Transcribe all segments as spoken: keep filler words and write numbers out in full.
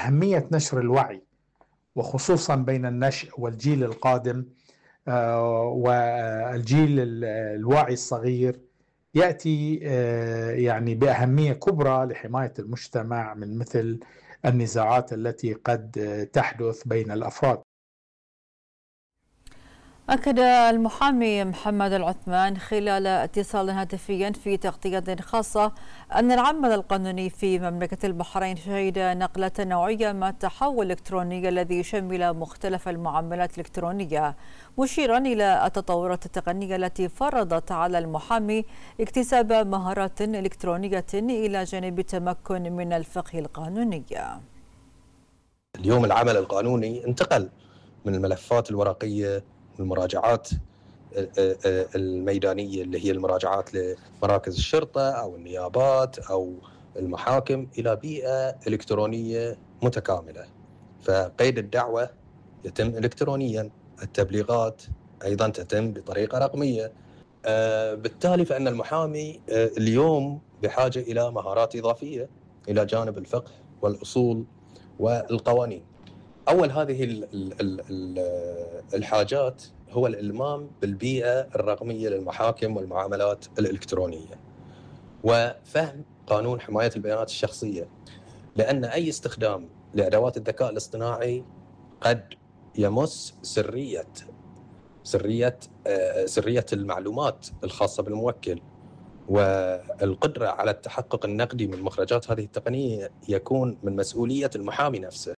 أهمية نشر الوعي، وخصوصا بين النشء والجيل القادم والجيل الواعي الصغير، يأتي يعني بأهمية كبرى لحماية المجتمع من مثل النزاعات التي قد تحدث بين الأفراد. أكد المحامي محمد العثمان خلال اتصال هاتفي في تغطية خاصة أن العمل القانوني في مملكة البحرين شهد نقلة نوعية مع التحول الإلكتروني الذي شمل مختلف المعاملات الإلكترونية، مشيرا إلى التطورات التقنية التي فرضت على المحامي اكتساب مهارات إلكترونية إلى جانب التمكن من الفقه القانوني. اليوم العمل القانوني انتقل من الملفات الورقية والمراجعات الميدانية اللي هي المراجعات لمراكز الشرطة أو النيابات أو المحاكم إلى بيئة إلكترونية متكاملة. فقيد الدعوة يتم إلكترونيا، التبليغات أيضا تتم بطريقة رقمية. بالتالي فإن المحامي اليوم بحاجة إلى مهارات إضافية إلى جانب الفقه والأصول والقوانين. أول هذه الحاجات هو الإلمام بالبيئة الرقمية للمحاكم والمعاملات الإلكترونية، وفهم قانون حماية البيانات الشخصية، لأن أي استخدام لأدوات الذكاء الاصطناعي قد يمس سرية سرية سرية المعلومات الخاصة بالموكل، والقدرة على التحقق النقدي من مخرجات هذه التقنية يكون من مسؤولية المحامي نفسه.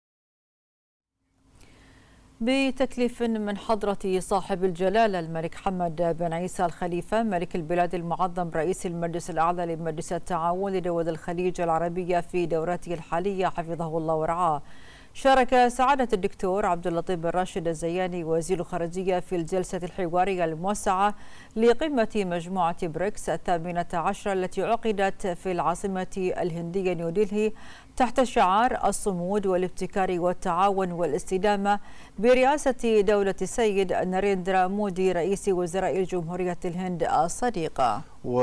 بتكليف من حضرة صاحب الجلالة الملك حمد بن عيسى الخليفة ملك البلاد المعظم رئيس المجلس الأعلى لمجلس التعاون لدول الخليج العربية في دورته الحالية حفظه الله ورعاه، شارك سعادة الدكتور عبد اللطيف بن راشد الزياني وزير الخارجية في الجلسة الحوارية الموسعة لقمة مجموعة بريكس الثامنة عشرة التي عقدت في العاصمة الهندية نيودلهي تحت شعار الصمود والابتكار والتعاون والاستدامة برئاسة دولة السيد ناريندرا مودي رئيس وزراء جمهورية الهند الصديقة.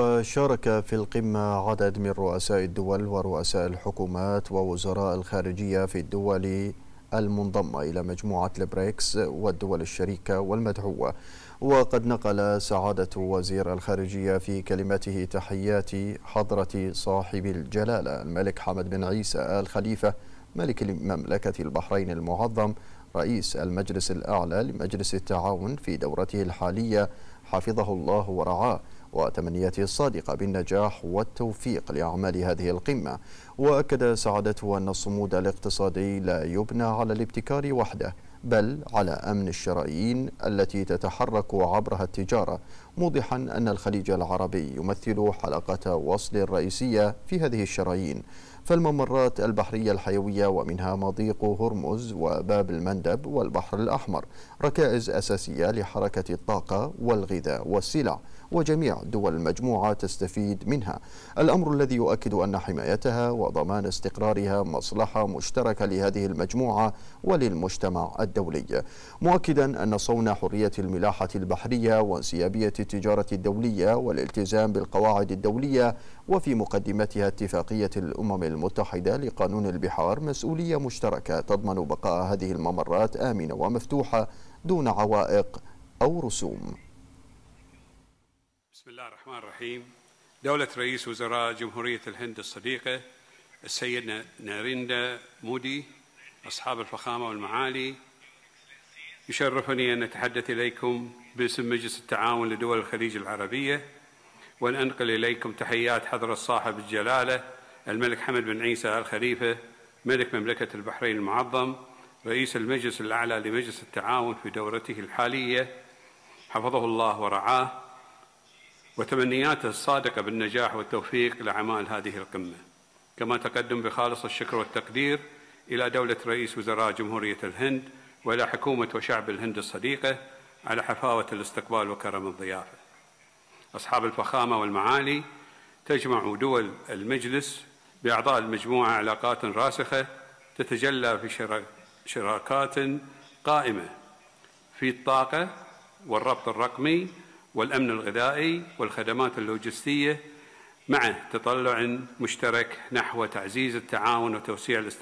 وشارك في القمة عدد من رؤساء الدول ورؤساء الحكومات ووزراء الخارجية في الدول المنضمة إلى مجموعة البريكس والدول الشريكة والمدعوة. وقد نقل سعادة وزير الخارجية في كلمته تحيات حضرة صاحب الجلالة الملك حمد بن عيسى الخليفة ملك مملكة البحرين المعظم رئيس المجلس الأعلى لمجلس التعاون في دورته الحالية حفظه الله ورعاه، وتمنياته الصادقة بالنجاح والتوفيق لأعمال هذه القمة. وأكد سعادته أن الصمود الاقتصادي لا يبنى على الابتكار وحده، بل على أمن الشرايين التي تتحرك عبرها التجارة، موضحا أن الخليج العربي يمثل حلقة وصل رئيسية في هذه الشرايين، فالممرات البحرية الحيوية ومنها مضيق هرمز وباب المندب والبحر الأحمر ركائز أساسية لحركة الطاقة والغذاء والسلع، وجميع دول المجموعة تستفيد منها، الأمر الذي يؤكد أن حمايتها وضمان استقرارها مصلحة مشتركة لهذه المجموعة وللمجتمع الدولي، مؤكدا أن صون حرية الملاحة البحرية وانسيابية التجارة الدولية والالتزام بالقواعد الدولية وفي مقدمتها اتفاقية الأمم المتحدة لقانون البحار مسؤولية مشتركة تضمن بقاء هذه الممرات آمنة ومفتوحة دون عوائق أو رسوم. بسم الله الرحمن الرحيم. دولة رئيس وزراء جمهورية الهند الصديقة السيد ناريندرا مودي، أصحاب الفخامة والمعالي، يشرفني أن أتحدث إليكم باسم مجلس التعاون لدول الخليج العربية، وأن أنقل إليكم تحيات حضرة صاحب الجلالة الملك حمد بن عيسى الخليفة ملك مملكة البحرين المعظم رئيس المجلس الأعلى لمجلس التعاون في دورته الحالية حفظه الله ورعاه، وتمنياته الصادقة بالنجاح والتوفيق لأعمال هذه القمة. كما تقدم بخالص الشكر والتقدير إلى دولة رئيس وزراء جمهورية الهند وإلى حكومة وشعب الهند الصديقة على حفاوة الاستقبال وكرم الضيافة. أصحاب الفخامة والمعالي، تجمع دول المجلس بأعضاء المجموعة علاقات راسخة تتجلى في شراكات قائمة في الطاقة والربط الرقمي والأمن الغذائي والخدمات اللوجستية، مع تطلع مشترك نحو تعزيز التعاون وتوسيع